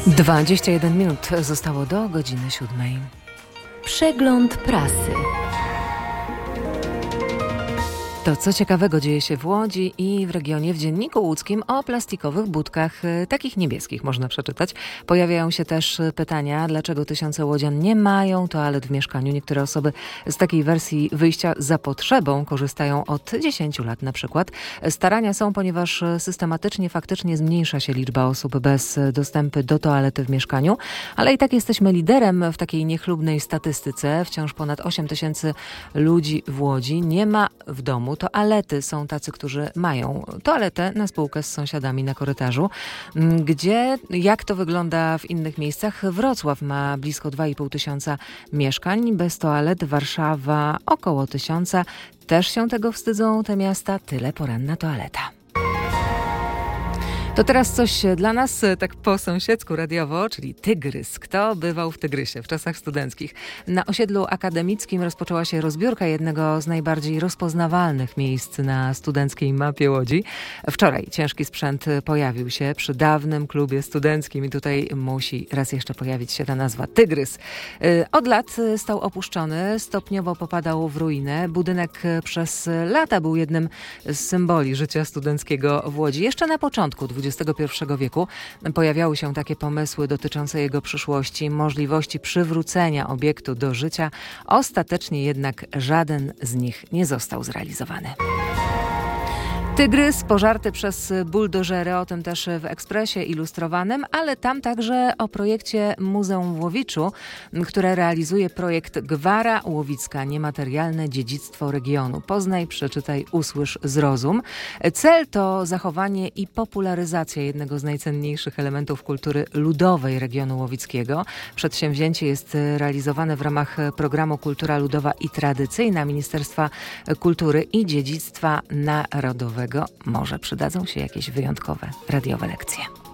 21 minut zostało do godziny 7. Przegląd prasy. To co ciekawego dzieje się w Łodzi i w regionie. W Dzienniku Łódzkim o plastikowych budkach, takich niebieskich można przeczytać. Pojawiają się też pytania, dlaczego tysiące łodzian nie mają toalet w mieszkaniu. Niektóre osoby z takiej wersji wyjścia za potrzebą korzystają od 10 lat na przykład. Starania są, ponieważ systematycznie, faktycznie zmniejsza się liczba osób bez dostępu do toalety w mieszkaniu, ale i tak jesteśmy liderem w takiej niechlubnej statystyce. Wciąż ponad 8 tysięcy ludzi w Łodzi nie ma w domu toalety. Są tacy, którzy mają toaletę na spółkę z sąsiadami na korytarzu. Jak to wygląda w innych miejscach? Wrocław ma blisko 2,5 tysiąca mieszkań bez toalet. Warszawa około 1000. Też się tego wstydzą te miasta. Tyle poranna toaleta. To teraz coś dla nas, tak po sąsiedzku radiowo, czyli Tygrys. Kto bywał w Tygrysie w czasach studenckich? Na osiedlu akademickim rozpoczęła się rozbiórka jednego z najbardziej rozpoznawalnych miejsc na studenckiej mapie Łodzi. Wczoraj ciężki sprzęt pojawił się przy dawnym klubie studenckim i tutaj musi raz jeszcze pojawić się ta nazwa Tygrys. Od lat stał opuszczony, stopniowo popadał w ruinę. Budynek przez lata był jednym z symboli życia studenckiego w Łodzi. Jeszcze na początku XXI wieku pojawiały się takie pomysły dotyczące jego przyszłości, możliwości przywrócenia obiektu do życia. Ostatecznie jednak żaden z nich nie został zrealizowany. Tygrys pożarty przez buldożery, o tym też w Ekspresie Ilustrowanym, ale tam także o projekcie Muzeum w Łowiczu, które realizuje projekt Gwara Łowicka, niematerialne dziedzictwo regionu. Poznaj, przeczytaj, usłysz, zrozum. Cel to zachowanie i popularyzacja jednego z najcenniejszych elementów kultury ludowej regionu łowickiego. Przedsięwzięcie jest realizowane w ramach programu Kultura Ludowa i Tradycyjna Ministerstwa Kultury i Dziedzictwa Narodowego. Może przydadzą się jakieś wyjątkowe radiowe lekcje.